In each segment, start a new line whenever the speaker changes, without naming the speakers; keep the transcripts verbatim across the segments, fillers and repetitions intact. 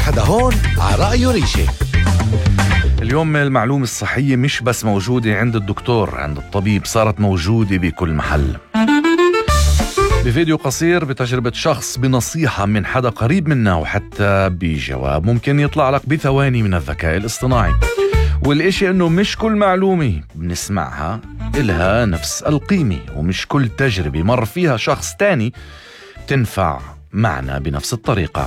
حدا هون على رأيه ريشة.
اليوم المعلومة الصحية مش بس موجودة عند الدكتور، عند الطبيب، صارت موجودة بكل محل. بفيديو قصير بتجربة شخص، بنصيحة من حدا قريب منا، وحتى بجواب ممكن يطلع لك بثواني من الذكاء الاصطناعي. والإشي إنه مش كل معلومة بنسمعها إلها نفس القيمة، ومش كل تجربة مر فيها شخص تاني تنفع معنا بنفس الطريقة.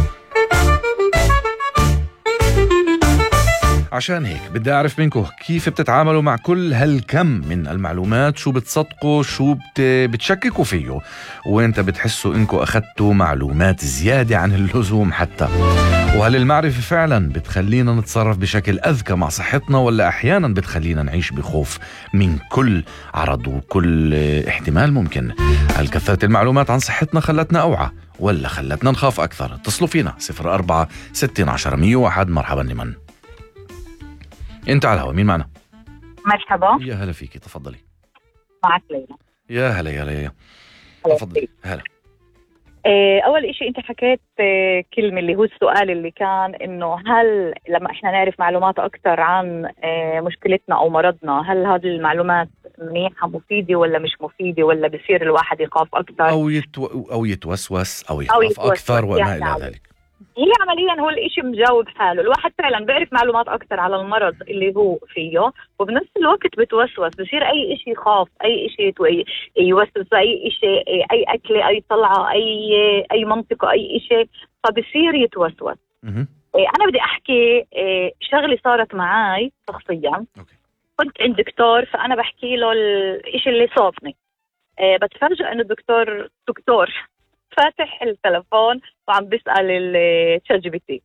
عشان هيك بدي أعرف منكم كيف بتتعاملوا مع كل هالكم من المعلومات، شو بتصدقوا، شو بت... بتشككوا فيه، وانت بتحسوا انكم أخذتوا معلومات زيادة عن اللزوم حتى. وهل المعرفة فعلا بتخلينا نتصرف بشكل أذكى مع صحتنا، ولا أحيانا بتخلينا نعيش بخوف من كل عرض وكل احتمال ممكن؟ هل كثرة المعلومات عن صحتنا خلتنا أوعى، ولا خلتنا نخاف أكثر؟ اتصلوا فينا صفر أربعة ستين عشرة مية وواحد. مرحبا لمن؟ انت على الهواء، مين معنا؟
مرحبا.
يا هلا فيكي، تفضلي.
معك ليلى.
يا هلا يا ليلى، تفضلي. هلا.
إيه، اول اشي انت حكيت إيه كلمة اللي هو السؤال اللي كان انه هل لما احنا نعرف معلومات اكتر عن إيه مشكلتنا او مرضنا، هل هذه المعلومات منيحة مفيدة ولا مش مفيدة، ولا بصير الواحد يخاف اكتر
او يتو... او يتوسوس او يخاف اكثر وما
يعني
الى ذلك؟
هي عمليا هو الاشي مجاوب حاله. الواحد فعلا بيعرف معلومات اكتر على المرض اللي هو فيه، وبنفس الوقت بتوسوس، بصير اي اشي يخاف، اي اشي يوسوس، اي اشي، اي اكله، اي طلعه، اي اي منطقه، اي اشي، فبصير يتوسوس. انا بدي احكي شغله صارت معي شخصيا. كنت عند دكتور، فانا بحكي له الاشي اللي صابني. بتفاجئ انه الدكتور دكتور فاتح التلفون وعم بيسأل الشات جي بي تي.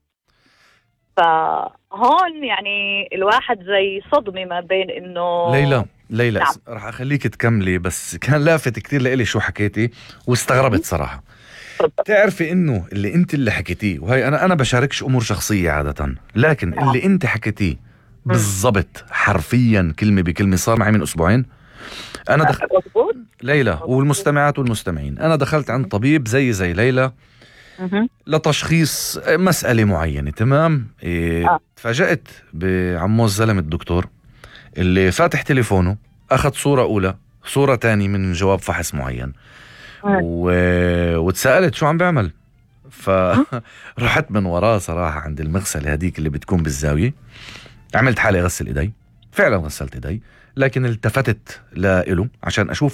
فهون يعني الواحد زي صدمة ما بين انه
ليلى ليلى
نعم.
رح اخليك تكملي، بس كان لافت كتير لإلي شو حكيتي واستغربت صراحة. تعرفي انه اللي انت اللي حكيتيه، وهي انا انا بشاركش امور شخصية عادة، لكن نعم. اللي انت حكيتيه بالضبط حرفيا كلمة بكلمة صار معي من اسبوعين. انا دخل ليلى والمستمعات والمستمعين، انا دخلت عند طبيب زي زي ليلى لتشخيص مسألة معينة، تمام؟ إيه تفاجأت بعمو الزلم الدكتور اللي فاتح تليفونه، أخذ صورة أولى، صورة تاني من جواب فحص معين، و... وتسألت شو عم بعمل. فرحت من وراه صراحة عند المغسلة هديك اللي بتكون بالزاوية، عملت حالي غسل إيدي، فعلا غسلت إيدي، لكن التفتت لإله عشان أشوف